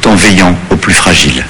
en veillant aux plus fragiles.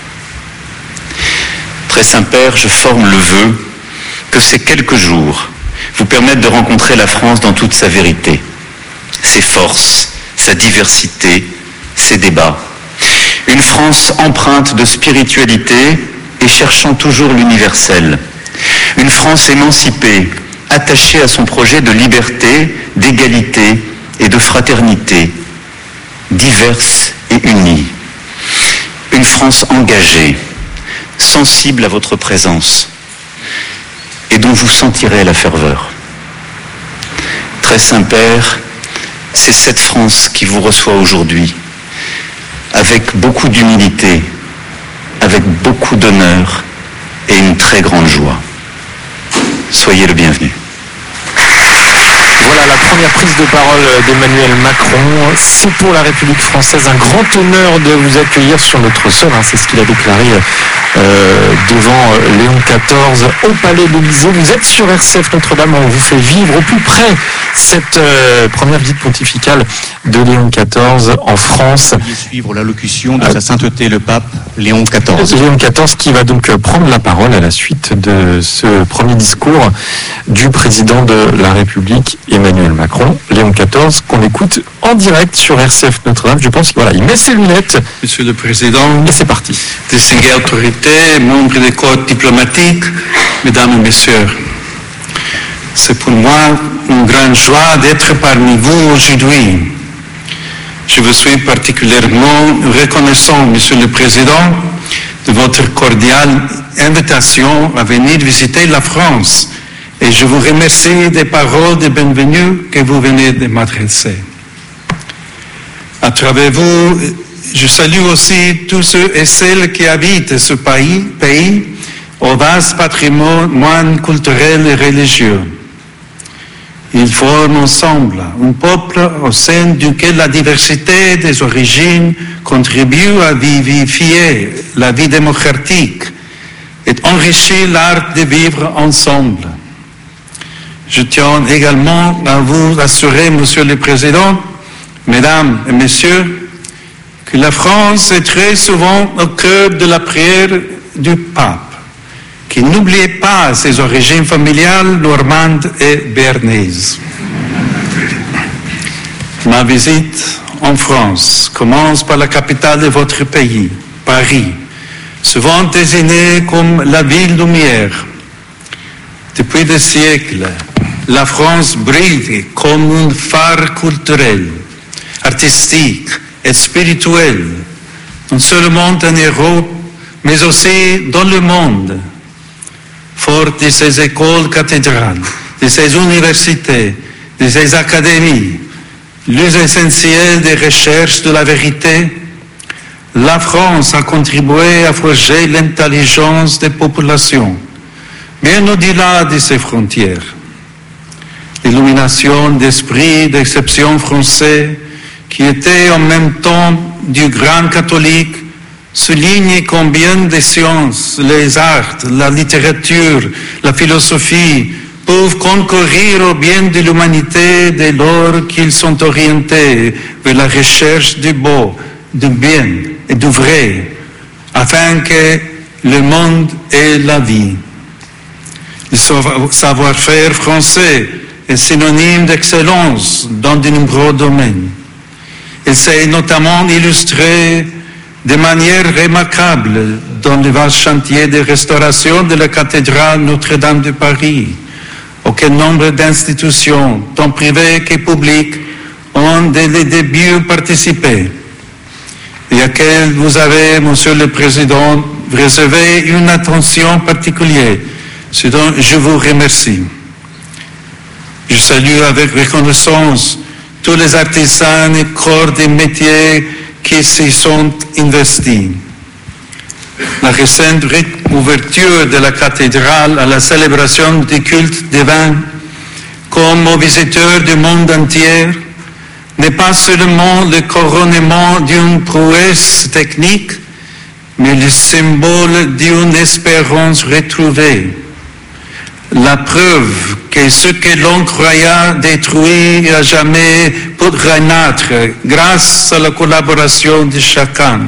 Très Saint-Père, je forme le vœu que ces quelques jours vous permettent de rencontrer la France dans toute sa vérité, ses forces, sa diversité, ses débats. Une France empreinte de spiritualité et cherchant toujours l'universel. Une France émancipée, attachée à son projet de liberté, d'égalité et de fraternité, diverse et unie. Une France engagée, sensible à votre présence et dont vous sentirez la ferveur. Très Saint-Père, c'est cette France qui vous reçoit aujourd'hui, avec beaucoup d'humilité, avec beaucoup d'honneur et une très grande joie. Soyez le bienvenu. Voilà la première prise de parole d'Emmanuel Macron. C'est pour la République française un grand honneur de vous accueillir sur notre sol. C'est ce qu'il a déclaré devant Léon XIV au Palais de l'Élysée. Vous êtes sur RCF Notre-Dame. On vous fait vivre au plus près cette première visite pontificale de Léon XIV en France. Suivre l'allocution de sa sainteté le pape Léon XIV. Léon XIV qui va donc prendre la parole à la suite de ce premier discours du président de la République, Emmanuel Macron. Léon XIV, qu'on écoute en direct sur RCF Notre-Dame. Je pense qu'il met ses lunettes. Monsieur le Président, et c'est parti. Distinguées autorités, membres des corps diplomatiques, mesdames et messieurs, c'est pour moi une grande joie d'être parmi vous aujourd'hui. Je vous suis particulièrement reconnaissant, Monsieur le Président, de votre cordiale invitation à venir visiter la France. Et je vous remercie des paroles de bienvenue que vous venez de m'adresser. À travers vous, je salue aussi tous ceux et celles qui habitent ce pays au vaste patrimoine culturel et religieux. Ils forment ensemble un peuple au sein duquel la diversité des origines contribue à vivifier la vie démocratique et enrichir l'art de vivre ensemble. Je tiens également à vous assurer, Monsieur le Président, Mesdames et Messieurs, que la France est très souvent au cœur de la prière du pape, qui n'oubliait pas ses origines familiales normandes et béarnaises. Ma visite en France commence par la capitale de votre pays, Paris, souvent désignée comme la ville lumière. Depuis des siècles, la France brille comme un phare culturel, artistique et spirituel, non seulement en Europe, mais aussi dans le monde. Forte de ses écoles cathédrales, de ses universités, de ses académies, lieux essentiels des recherches de la vérité, la France a contribué à forger l'intelligence des populations, bien au-delà de ses frontières. L'illumination d'esprit d'exception français, qui était en même temps du grand catholique, souligne combien des sciences, les arts, la littérature, la philosophie peuvent concourir au bien de l'humanité dès lors qu'ils sont orientés vers la recherche du beau, du bien et du vrai, afin que le monde ait la vie. Le savoir-faire français est synonyme d'excellence dans de nombreux domaines. Il s'est notamment illustré de manière remarquable dans le vaste chantier de restauration de la cathédrale Notre-Dame de Paris, auquel nombre d'institutions, tant privées que publiques, ont dès le début participé, et à laquelle vous avez, Monsieur le Président, réservé une attention particulière, ce dont je vous remercie. Je salue avec reconnaissance tous les artisans et corps des métiers qui s'y sont investis. La récente ouverture de la cathédrale à la célébration du culte divin, comme aux visiteurs du monde entier, n'est pas seulement le couronnement d'une prouesse technique, mais le symbole d'une espérance retrouvée. La preuve que ce que l'on croyait détruit à jamais peut renaître grâce à la collaboration de chacun.